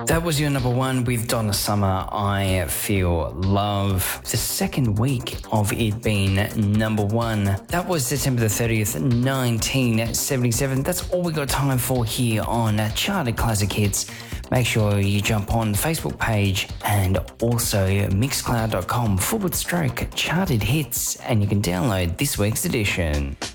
That was your number one with Donna Summer, I Feel Love. The second week of it being number one. That was December the 30th, 1977. That's all we got time for here on Charted Classic Hits. Make sure you jump on the Facebook page and also mixcloud.com/charted hits, and you can download this week's edition.